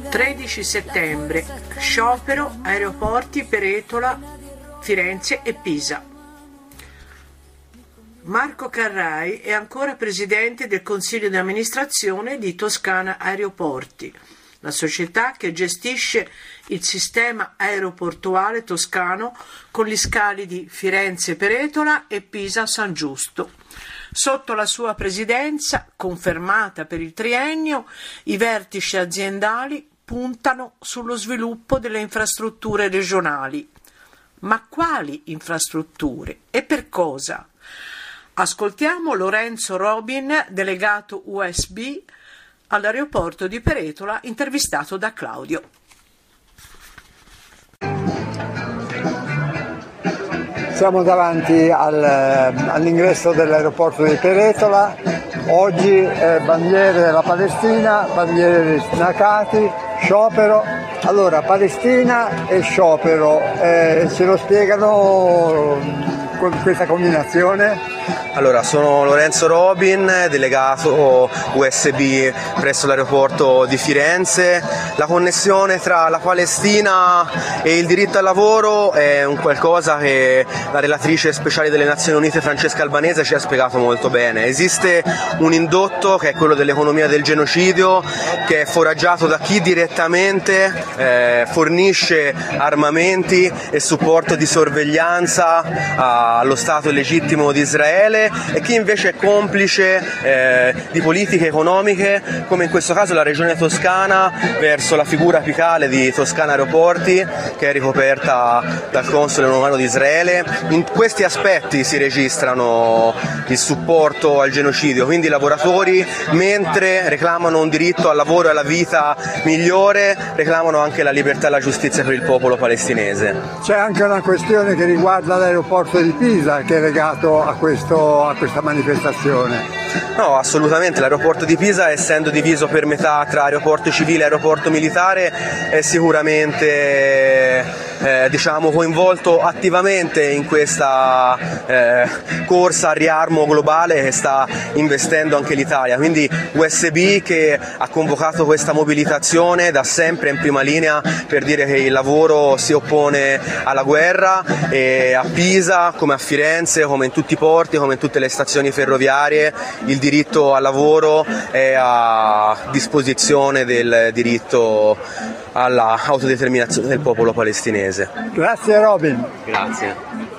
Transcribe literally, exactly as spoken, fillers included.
tredici settembre, sciopero aeroporti Peretola, Firenze e Pisa. Marco Carrai è ancora presidente del consiglio di amministrazione di Toscana Aeroporti, la società che gestisce il sistema aeroportuale toscano con gli scali di Firenze Peretola e Pisa San Giusto. Sotto la sua presidenza, confermata per il triennio, i vertici aziendali puntano sullo sviluppo delle infrastrutture regionali. Ma quali infrastrutture e per cosa? Ascoltiamo Lorenzo Robin, delegato U S B all'aeroporto di Peretola, intervistato da Claudio. Siamo davanti al, all'ingresso dell'aeroporto di Peretola. Oggi eh, bandiere della Palestina, bandiere dei sindacati, sciopero. Allora, Palestina e sciopero, eh, ce lo spiegano con questa combinazione? Allora, sono Lorenzo Robin, delegato U S B presso l'aeroporto di Firenze. La connessione tra la Palestina e il diritto al lavoro è un qualcosa che la relatrice speciale delle Nazioni Unite Francesca Albanese ci ha spiegato molto bene. Esiste un indotto che è quello dell'economia del genocidio, che è foraggiato da chi direttamente eh, fornisce armamenti e supporto di sorveglianza a, allo Stato illegittimo di Israele, e chi invece è complice eh, di politiche economiche, come in questo caso la regione Toscana, verso la figura apicale di Toscana Aeroporti, che è ricoperta dal console romano di Israele. In questi aspetti si registrano il supporto al genocidio, quindi i lavoratori, mentre reclamano un diritto al lavoro e alla vita migliore, reclamano anche la libertà e la giustizia per il popolo palestinese. C'è anche una questione che riguarda l'aeroporto di Pisa, che è legato a questo a questa manifestazione. No, assolutamente, l'aeroporto di Pisa, essendo diviso per metà tra aeroporto civile e aeroporto militare, è sicuramente eh, diciamo coinvolto attivamente in questa eh, corsa al riarmo globale che sta investendo anche l'Italia. Quindi U S B, che ha convocato questa mobilitazione, da sempre in prima linea per dire che il lavoro si oppone alla guerra, e a Pisa, come a Firenze, come in tutti i porti, come in tutte le stazioni ferroviarie, il diritto al lavoro è a disposizione del diritto alla autodeterminazione del popolo palestinese. Grazie Robin. Grazie.